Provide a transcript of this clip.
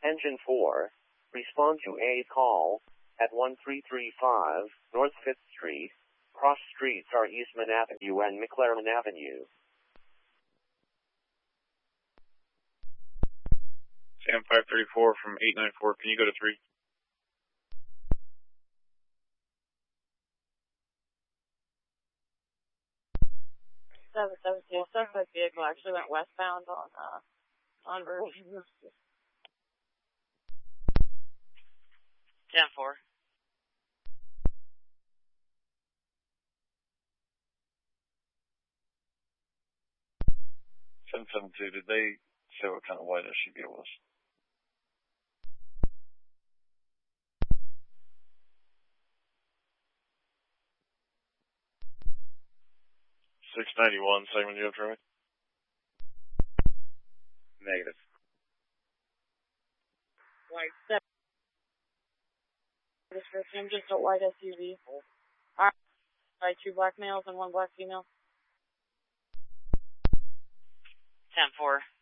Engine 4, respond to a call at 1335 North 5th Street. Cross streets are Eastman Avenue and McLaren Avenue. Sam 534 from 894, can you go to 3? Suspect vehicle actually went westbound on Vernon. 10-4. 772, did they say what kind of white SUV it was? $691, segment you have traffic? Negative. White 7. Description, just a white SUV. Alright, by 2 black males and 1 black female. 10-4.